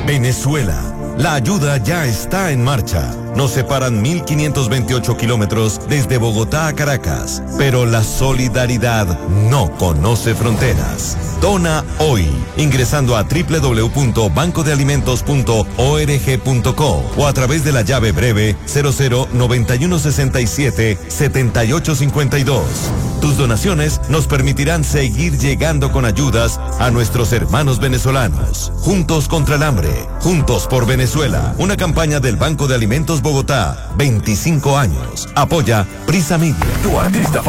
Venezuela. La ayuda ya está en marcha. Nos separan 1.528 kilómetros desde Bogotá a Caracas, pero la solidaridad no conoce fronteras. Dona hoy, ingresando a www.bancodealimentos.org.co o a través de la llave breve 0091677852. Tus donaciones nos permitirán seguir llegando con ayudas a nuestros hermanos venezolanos. Juntos contra el hambre, juntos por Venezuela. Una campaña del Banco de Alimentos Bogotá, 25 años. Apoya Prisa Media. Tu artista